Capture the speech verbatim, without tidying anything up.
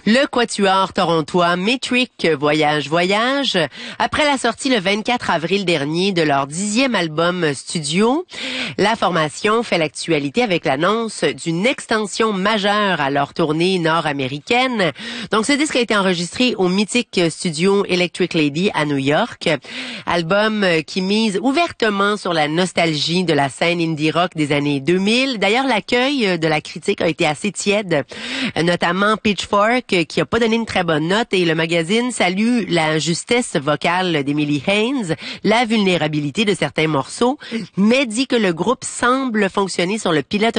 Le quatuor torontois Metric Voyage Voyage, après la sortie le vingt-quatre avril dernier de leur dixième album studio, la formation fait l'actualité avec l'annonce d'une extension majeure à leur tournée nord-américaine. Donc, ce disque a été enregistré au mythique studio Electric Lady à New York. Album qui mise ouvertement sur la nostalgie de la scène indie rock des années deux mille. D'ailleurs, l'accueil de la critique a été assez tiède, notamment Pitchfork, qui a pas donné une très bonne note, et le magazine salue la justesse vocale d'Emily Haynes, la vulnérabilité de certains morceaux, mais dit que le groupe semble fonctionner sur le pilote